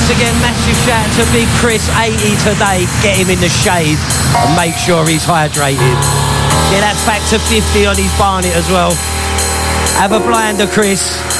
once again, massive shout to Big Chris, 80 today. Get him in the shade and make sure he's hydrated. Yeah, that's back to 50 on his Barnet as well. Have a blinder, Chris.